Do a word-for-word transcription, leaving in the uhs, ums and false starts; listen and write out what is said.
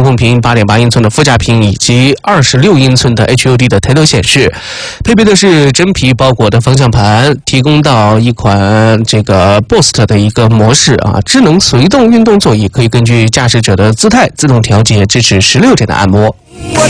中控屏、八点八英寸的副驾屏以及二十六英寸的 H U D 的抬头显示，配备的是真皮包裹的方向盘，提供到一款这个 Boost 的一个模式啊，智能随动运动座椅可以根据驾驶者的姿态自动调节，支持十六帧的按摩。